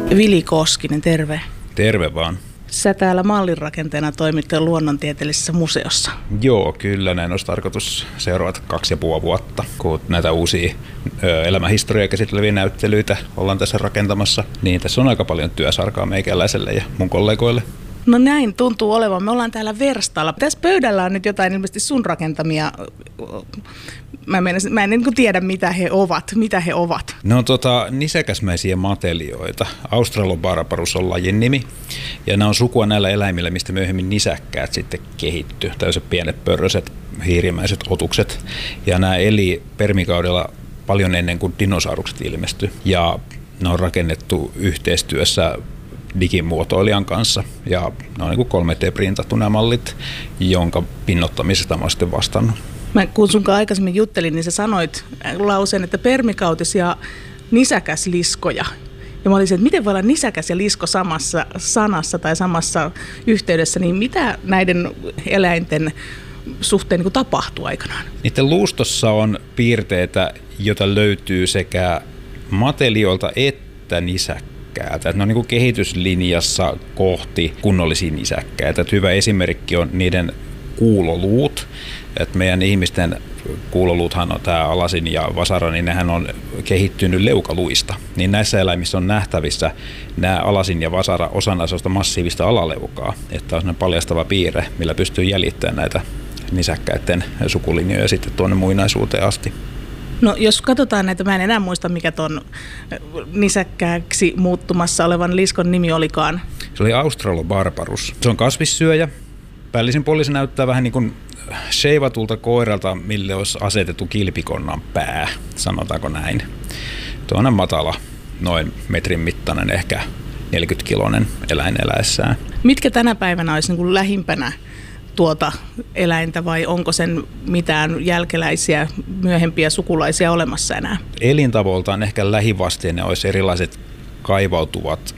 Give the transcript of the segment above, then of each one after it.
Vili Koskinen, terve. Terve vaan. Sä täällä mallinrakenteena toimit luonnontieteellisessä museossa. Joo, kyllä näin olisi tarkoitus seuraavat 2,5 vuotta, kun näitä uusia elämänhistoriaa käsitteleviä näyttelyitä ollaan tässä rakentamassa. Niin tässä on aika paljon työsarkaa meikäläiselle ja mun kollegoille. No näin tuntuu olevan. Me ollaan täällä verstalla. Tässä pöydällä on nyt jotain ilmeisesti sun rakentamia. Mä en niin tiedä, mitä he ovat. Ne on nisäkäsmäisiä matelioita. Australobarbarus on lajin nimi. Ja nämä on sukua näillä eläimillä, mistä myöhemmin nisäkkäät sitten kehittyy. Tällaiset pienet pörröiset, hiirimäiset otukset. Ja nämä eli permikaudella paljon ennen kuin dinosaurukset ilmestyi. Ja ne on rakennettu yhteistyössä digimuotoilijan kanssa, ja ne on niin 3D-printattu nämä mallit, jonka pinnottamisesta mä oon sitten vastannut. Kun sunkaan aikaisemmin juttelin, niin sä sanoit lauseen, että permikautisia nisäkäsliskoja. Ja mä olisin, että miten voi olla nisäkäs ja lisko samassa sanassa tai samassa yhteydessä, niin mitä näiden eläinten suhteen niin tapahtuu aikanaan? Niiden luustossa on piirteitä, joita löytyy sekä matelioilta että nisäkkäiltä. Ne on niin kuin kehityslinjassa kohti kunnollisia nisäkkäitä. Hyvä esimerkki on niiden kuuloluut. Et meidän ihmisten kuuloluuthan on tämä alasin ja vasara, niin nehän on kehittynyt leukaluista. Niin näissä eläimissä on nähtävissä nämä alasin ja vasara osana sellaista massiivista alaleukaa. Että on paljastava piirre, millä pystyy jäljittämään näitä nisäkkäiden sukulinjoja sitten tuonne muinaisuuteen asti. No jos katsotaan näitä, mä en enää muista mikä ton nisäkkääksi muuttumassa olevan liskon nimi olikaan. Se oli Australobarbarus. Se on kasvissyöjä. Päällisin puolin se näyttää vähän niin kuin sheivatulta koiralta, mille olisi asetettu kilpikonnan pää, sanotaanko näin. Tuo on matala, noin metrin mittainen, ehkä 40-kiloinen eläin eläessään. Mitkä tänä päivänä olisi niin kuin lähimpänä tuota eläintä vai onko sen mitään jälkeläisiä, myöhempiä sukulaisia olemassa enää? Elintavoiltaan ehkä lähivasteinen olisi erilaiset kaivautuvat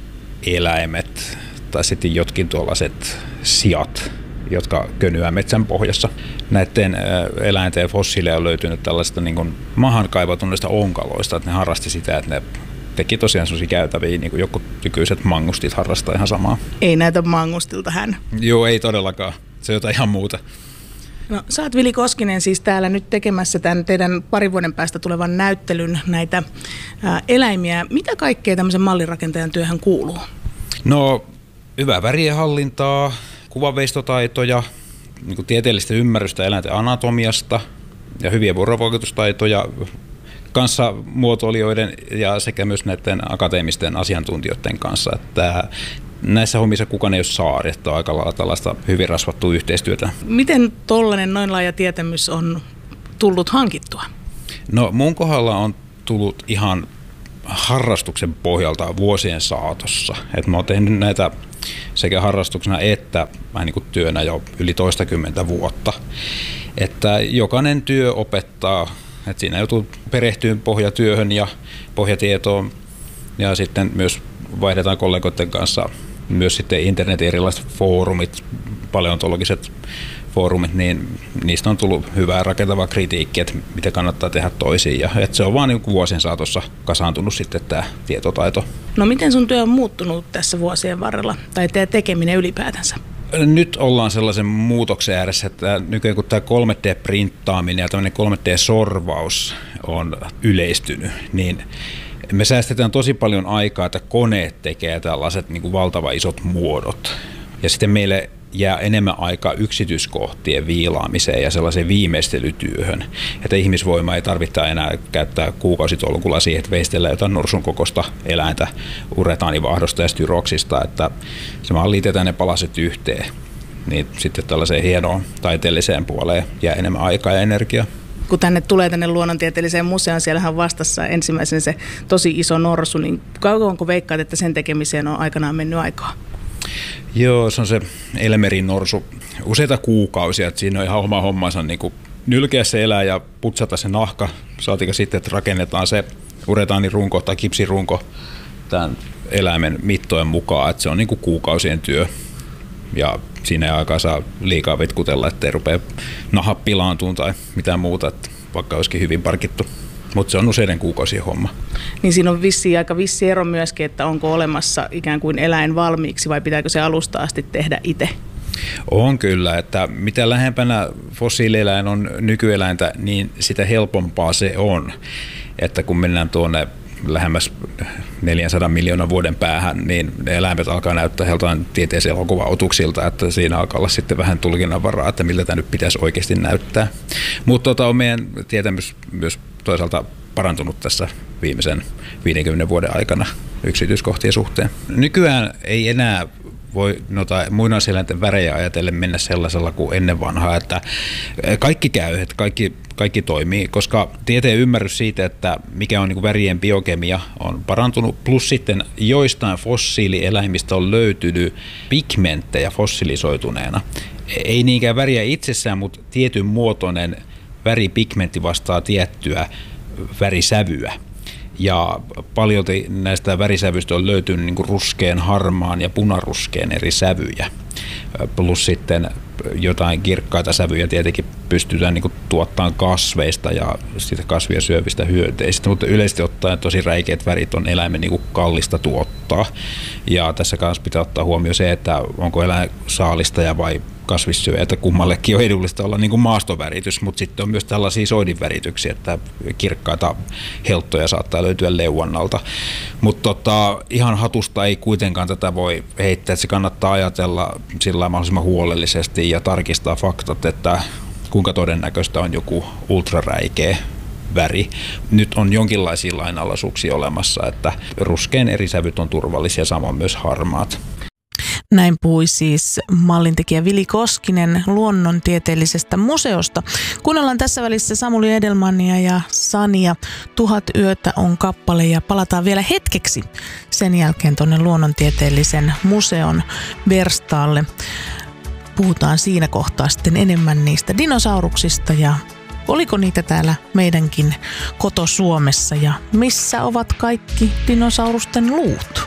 eläimet tai sitten jotkin tuollaiset siat, jotka könyää metsän pohjassa. Näiden eläinten fossiileja on löytynyt tällaista niin kuin maahan kaivautuneista onkaloista, että ne harrasti sitä, että ne teki tosiaan sellaisia käytäviä, niin kuin joku nykyiset mangustit harrastaa ihan samaa. Ei näytä mangustilta hän. Joo, ei todellakaan. Se on jotain ihan muuta. No, sä oot Vili Koskinen siis täällä nyt tekemässä tämän teidän parin vuoden päästä tulevan näyttelyn näitä eläimiä. Mitä kaikkea tämmöisen mallirakentajan työhön kuuluu? No, hyvää värien hallintaa, kuvanveistotaitoja, niin kuin tieteellistä ymmärrystä eläinten anatomiasta ja hyviä vuorovaikutustaitoja kanssa muotoilijoiden ja sekä myös näiden akateemisten asiantuntijoiden kanssa. Että näissä hommissa kukaan ei ole saari, että on aika lailla tällaista hyvin rasvattua yhteistyötä. Miten tollainen noin laaja tietämys on tullut hankittua? No mun kohdalla on tullut ihan harrastuksen pohjalta vuosien saatossa. Et mä oon tehnyt näitä sekä harrastuksena että niin kuin työnä jo yli 20 vuotta. Että jokainen työ opettaa, että siinä joutuu perehtyyn pohjatyöhön ja pohjatietoon ja sitten myös vaihdetaan kollegoiden kanssa myös sitten internetin erilaiset foorumit, paleontologiset foorumit, niin niistä on tullut hyvää rakentavaa kritiikkiä, että mitä kannattaa tehdä toisiin. Ja että se on vaan niin vuosien saatossa kasaantunut sitten tämä tietotaito. No miten sun työ on muuttunut tässä vuosien varrella, tai teidän tekeminen ylipäätänsä? Nyt ollaan sellaisen muutoksen ääressä, että nykyään kun tämä 3D-printtaaminen ja tämmöinen 3D-sorvaus on yleistynyt, niin me säästetään tosi paljon aikaa, että koneet tekee tällaiset niin kuin valtavan isot muodot. Ja sitten meille jää enemmän aikaa yksityiskohtien viilaamiseen ja sellaiseen viimeistelytyöhön, että ihmisvoima ei tarvitse enää käyttää kuukausitolkulla siihen, että veistellään jotain norsun kokoista eläintä uretaanivahdosta ja styroksista, että se vaan liitetään ne palaset yhteen. Niin sitten tällaiseen hienoon taiteelliseen puoleen jää enemmän aikaa ja energiaa. Kun tänne luonnontieteelliseen museoon, siellähän on vastassa ensimmäisenä se tosi iso norsu, niin kauanko veikkaat, että sen tekemiseen on aikanaan mennyt aikaa? Joo, se on se Elmerin norsu useita kuukausia, että siinä on ihan oma hommansa niin kuin nylkeä se eläin ja putsata se nahka, saatika sitten, että rakennetaan se uretaanirunko tai kipsirunko tämän eläimen mittojen mukaan, että se on niin kuin kuukausien työ ja siinä ei aikaa saa liikaa vitkutella, ettei rupea naha pilaantumaan tai mitään muuta, että vaikka olisikin hyvin parkittu. mutta se on useiden kuukausien homma. Niin siinä on aika vissi ero myöskin, että onko olemassa ikään kuin eläin valmiiksi vai pitääkö se alusta asti tehdä itse? On kyllä, että mitä lähempänä fossiilieläin on nykyeläintä, niin sitä helpompaa se on. Että kun mennään tuonne lähemmäs 400 miljoonan vuoden päähän, niin ne eläimet alkaa näyttää joltain tieteellisen elokuva-otuksilta, että siinä alkaa olla sitten vähän tulkinnanvaraa, että miltä tämä nyt pitäisi oikeasti näyttää. Mutta on meidän tietämys myös toisaalta parantunut tässä viimeisen 50 vuoden aikana yksityiskohtien suhteen. Nykyään ei enää voi muinaiseläinten värejä ajatellen mennä sellaisella kuin ennen vanhaa, että kaikki käy, että kaikki toimii, koska tieteen ymmärrys siitä, että mikä on niin värien biokemia, on parantunut, plus sitten joistain fossiilieläimistä on löytynyt pigmenttejä fossilisoituneena. Ei niinkään väriä itsessään, mutta tietyn muotoinen väripigmentti vastaa tiettyä värisävyä. Ja paljolti näistä värisävyistä on löytynyt niin kuin ruskean, harmaan ja punaruskeen eri sävyjä. Plus sitten jotain kirkkaita sävyjä tietenkin pystytään niin kuin tuottamaan kasveista ja sitä kasvia syövistä hyönteisistä, mutta yleisesti ottaen tosi räikeät värit on eläimen niin kuin kallista tuottaa. Ja tässä kanssa pitää ottaa huomioon se, että onko eläin saalistaja vai kasvissyöjä, että kummallekin on edullista olla niin kuin maastoväritys, mutta sitten on myös tällaisia soidinvärityksiä, että kirkkaita helttoja saattaa löytyä leuannalta. Mutta ihan hatusta ei kuitenkaan tätä voi heittää, että se kannattaa ajatella sillä mahdollisimman huolellisesti ja tarkistaa faktat, että kuinka todennäköistä on joku ultraräikeä väri. Nyt on jonkinlaisia lainalaisuuksia olemassa, että ruskean eri sävyt on turvallisia, samoin myös harmaat. Näin puhui siis mallintekijä Vili Koskinen Luonnontieteellisestä museosta. Kuunnellaan tässä välissä Samuli Edelmania ja Sania. 1000 yötä on kappale ja palataan vielä hetkeksi sen jälkeen tuonne Luonnontieteellisen museon verstaalle. Puhutaan siinä kohtaa sitten enemmän niistä dinosauruksista ja oliko niitä täällä meidänkin koto-Suomessa ja missä ovat kaikki dinosaurusten luut?